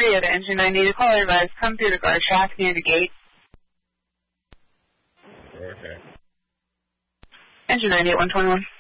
Toyota Engine 98, call advice, come through the guard shaft near the gate. Okay. Engine 98, 121.